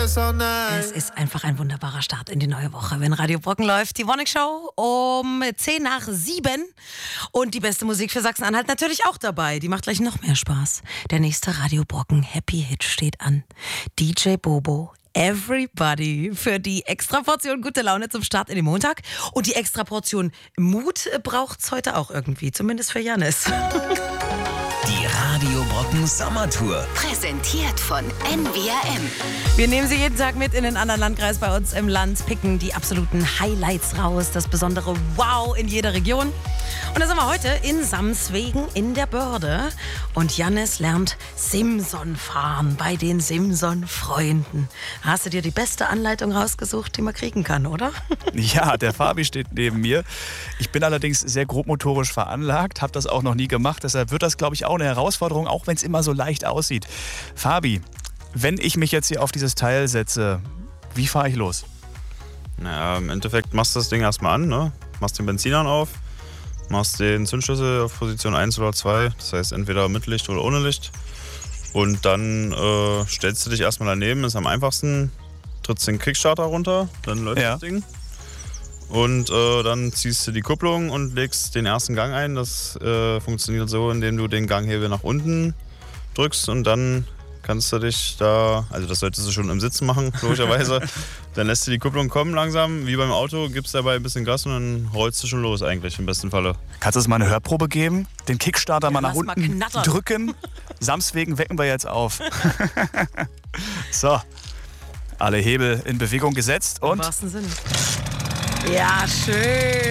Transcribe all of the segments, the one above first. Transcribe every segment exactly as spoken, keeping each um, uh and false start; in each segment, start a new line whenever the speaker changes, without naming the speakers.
Es ist einfach ein wunderbarer Start in die neue Woche, wenn Radio Brocken läuft. Die Wonik Show um zehn nach sieben. Und die beste Musik für Sachsen-Anhalt natürlich auch dabei. Die macht gleich noch mehr Spaß. Der nächste Radio Brocken Happy Hit steht an. D J Bobo, Everybody, für die Extraportion gute Laune zum Start in den Montag. Und die Extraportion Mut braucht's heute auch irgendwie, zumindest für Jannis.
Die Radio Brocken Sommertour.
Präsentiert von N V R M.
Wir nehmen Sie jeden Tag mit in den anderen Landkreis bei uns im Land, picken die absoluten Highlights raus, das besondere Wow in jeder Region. Und da sind wir heute in Samswegen in der Börde. Und Jannis lernt Simson fahren bei den Simson-Freunden. Hast du dir die beste Anleitung rausgesucht, die man kriegen kann, oder?
Ja, der Fabi steht neben mir. Ich bin allerdings sehr grobmotorisch veranlagt, habe das auch noch nie gemacht. Deshalb wird das, glaube ich, auch eine Herausforderung, auch wenn es immer so leicht aussieht. Fabi, wenn ich mich jetzt hier auf dieses Teil setze, wie fahre ich los?
Naja, im Endeffekt machst du das Ding erstmal an, ne? Machst den Benziner auf, machst den Zündschlüssel auf Position eins oder zwei, das heißt entweder mit Licht oder ohne Licht. Und dann äh, stellst du dich erstmal daneben, ist am einfachsten, trittst den Kickstarter runter, dann läuft
Ja.
das Ding. Und äh, dann ziehst du die Kupplung und legst den ersten Gang ein. Das äh, funktioniert so, indem du den Ganghebel nach unten drückst und dann kannst du dich da, also das solltest du schon im Sitzen machen, logischerweise. Dann lässt du die Kupplung kommen langsam, wie beim Auto, gibst dabei ein bisschen Gas und dann rollst du schon los eigentlich im besten Falle.
Kannst du uns mal eine Hörprobe geben? Den Kickstarter
Ja,
mal nach
lass mal
unten
knattern.
drücken. Samswegen wecken wir jetzt auf. So, alle Hebel in Bewegung gesetzt
Im
und
wahrsten Sinne. Ja, schön.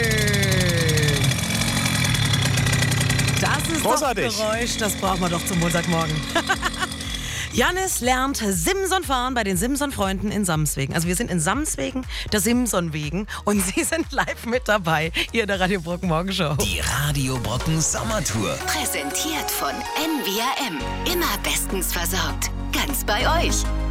Das ist
Großartig.
doch ein Geräusch, das brauchen wir doch zum Montagmorgen. Jannis lernt Simson fahren bei den Simson-Freunden in Samswegen. Also wir sind in Samswegen, der Simson-Wegen. Und Sie sind live mit dabei hier in der Radio Brocken Morgenshow.
Die Radio Brocken Sommertour.
Präsentiert von N V R M. Immer bestens versorgt. Ganz bei euch.